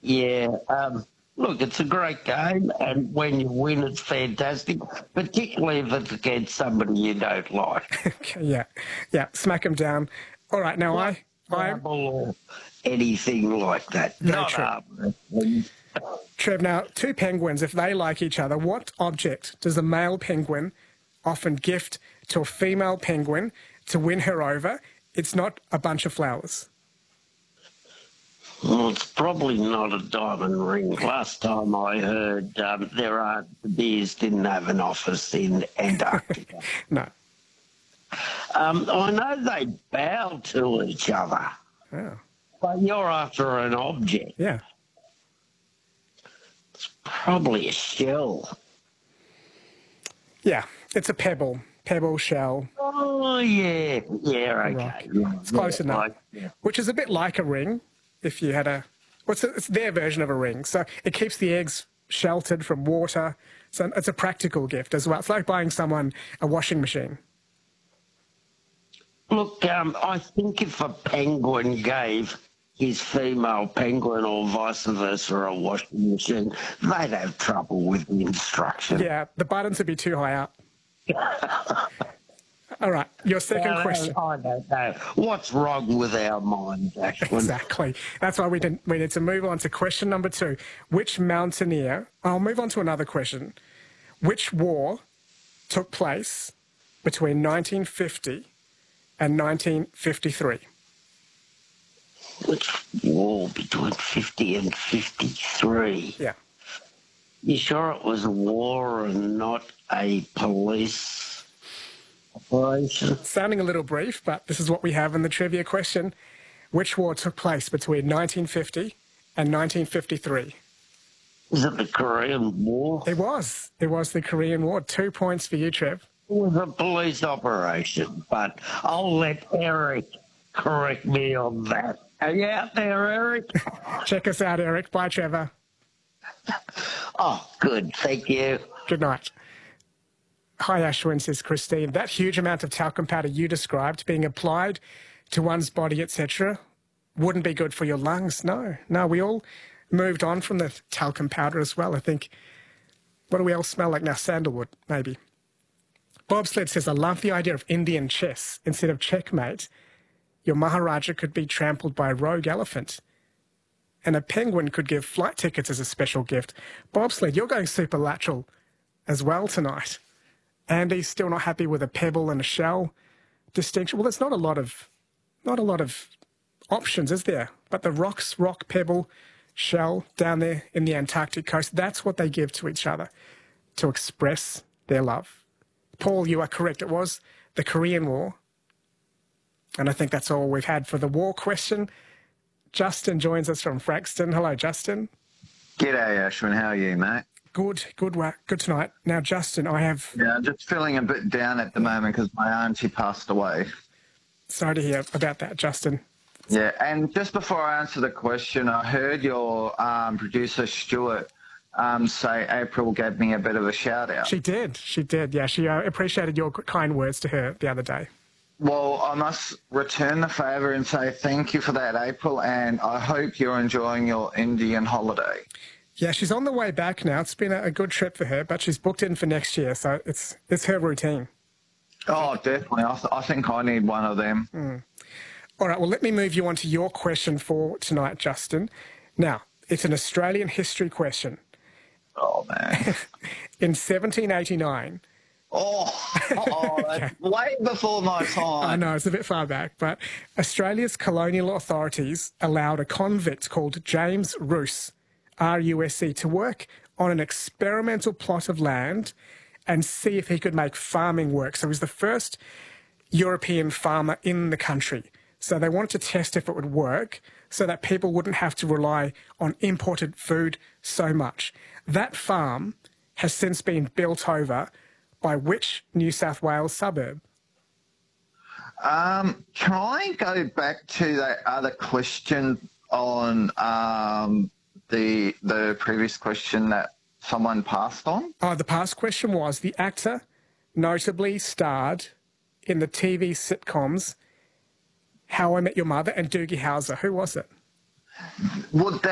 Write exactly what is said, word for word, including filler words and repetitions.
Yeah. Um, look, it's a great game, and when you win, it's fantastic, particularly if it's against somebody you don't like. Okay, yeah, yeah, smack them down. All right, now Not I, I, Scrabble or anything like that. very Not true. arm wrestling. Trev, now, two penguins, if they like each other, what object does a male penguin often gift to a female penguin to win her over? It's not a bunch of flowers. Well, it's probably not a diamond ring. Last time I heard, um, there are the Bears didn't have an office in Antarctica. No. um, I know they bow to each other, Oh, but you're after an object. yeah. Probably a shell. Yeah, it's a pebble, pebble shell. Oh, yeah. Yeah, okay. Rock. Yeah, It's close yeah, enough, like, yeah. which is a bit like a ring if you had a... What's it? It's their version of a ring. So it keeps the eggs sheltered from water. So it's a practical gift as well. It's like buying someone a washing machine. Look, um, I think if a penguin gave his female penguin or vice versa a washing machine, they'd have trouble with the instruction. Yeah, the buttons would be too high up. All right, your second I question. don't, I don't know. What's wrong with our minds, actually? Exactly. That's why we, did, we need to move on to question number two. Which mountaineer... I'll move on to another question. Which war took place between nineteen fifty and nineteen fifty-three? Which war between fifty and fifty-three? Yeah. You sure it was a war and not a police operation? Sounding a little brief, but this is what we have in the trivia question. Which war took place between nineteen fifty and nineteen fifty-three? Was it the Korean War? It was. It was the Korean War. Two points for you, Trev. It was a police operation, but I'll let Eric correct me on that. Are you out there, Eric? Check us out, Eric. Bye, Trevor. Oh, good. Thank you. Good night. Hi, Ashwin, says Christine. That huge amount of talcum powder you described being applied to one's body, et cetera, wouldn't be good for your lungs. No, no, we all moved on from the talcum powder as well. I think, what do we all smell like now? Sandalwood, maybe. Bobsled says, I love the idea of Indian chess. Instead of checkmate, your Maharaja could be trampled by a rogue elephant. And a penguin could give flight tickets as a special gift. Bobsled, you're going superlateral as well tonight. Andy's still not happy with a pebble and a shell distinction. Well, there's not a lot of, not a lot of options, is there? But the rocks, rock, pebble, shell down there in the Antarctic coast, that's what they give to each other to express their love. Paul, you are correct. It was the Korean War. And I think that's all we've had for the war question. Justin joins us from Frankston. Hello, Justin. G'day, Ashwin. How are you, mate? Good, good work. Good tonight. Now, Justin, I have... Yeah, I'm just feeling a bit down at the moment because my auntie passed away. Sorry to hear about that, Justin. Yeah, and just before I answer the question, I heard your um, producer, Stuart, um, say April gave me a bit of a shout-out. She did. She did, yeah. She uh, appreciated your kind words to her the other day. Well, I must return the favour and say thank you for that, April, and I hope you're enjoying your Indian holiday. Yeah, she's on the way back now. It's been a, a good trip for her, but she's booked in for next year, so it's it's her routine. Oh, definitely. I, th I think I need one of them. Mm. All right, well, let me move you on to your question for tonight, Justin. Now, it's an Australian history question. Oh, man. In seventeen eighty-nine... Oh, oh that's way before my time. I know, it's a bit far back, but Australia's colonial authorities allowed a convict called James Roos, R U S E, to work on an experimental plot of land and see if he could make farming work. So he was the first European farmer in the country. So they wanted to test if it would work so that people wouldn't have to rely on imported food so much. That farm has since been built over by which New South Wales suburb? Um, can I go back to that other question on um, the the previous question that someone passed on? Oh, the past question was, the actor notably starred in the T V sitcoms How I Met Your Mother and Doogie Howser. Who was it? Would that